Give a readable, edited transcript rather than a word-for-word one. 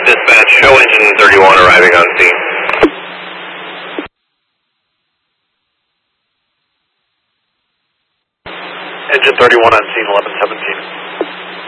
dispatch, show engine 31 arriving on scene. Engine 31 on scene, 1117.